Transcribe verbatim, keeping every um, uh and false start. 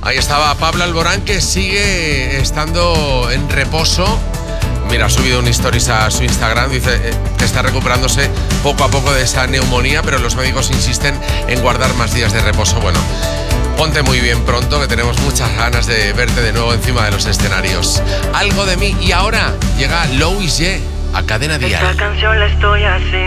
Ahí estaba Pablo Alborán, que sigue estando en reposo. Mira, ha subido un stories a su Instagram, dice que está recuperándose poco a poco de esa neumonía, pero los médicos insisten en guardar más días de reposo. Bueno, ponte muy bien pronto, que tenemos muchas ganas de verte de nuevo encima de los escenarios. Algo de mí. Y ahora llega Louis G a Cadena Dial. Esta canción la estoy haciendo